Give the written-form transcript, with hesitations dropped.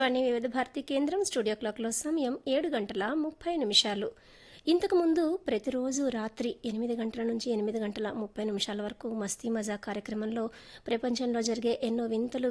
వాణి వివిధ భారతి కేంద్రం స్టూడియో క్లాక్లో సమయం 7:30. ఇంతకుముందు ప్రతిరోజు రాత్రి 8 గంటల నుంచి 8:30 వరకు మస్తీ మజా కార్యక్రమంలో ప్రపంచంలో జరిగే ఎన్నో వింతలు